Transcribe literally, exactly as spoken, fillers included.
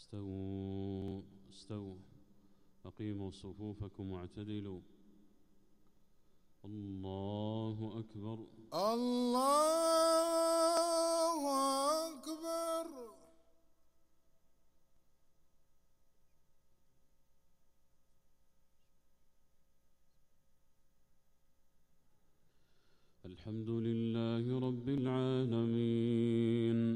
استووا استووا أقيموا صفوفكم واعتدلوا. الله أكبر الله أكبر. الحمد لله رب العالمين